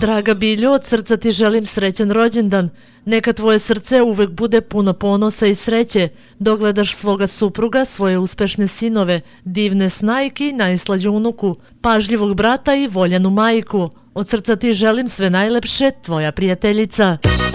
Draga Biljo, od srca ti želim srećan rođendan. Neka tvoje srce uvek bude puno ponosa i sreće, dok gledaš svoga supruga, svoje uspešne sinove, divne snajki, najslađu unuku, pažljivog brata i voljenu majku. Od srca ti želim sve najlepše, tvoja prijateljica.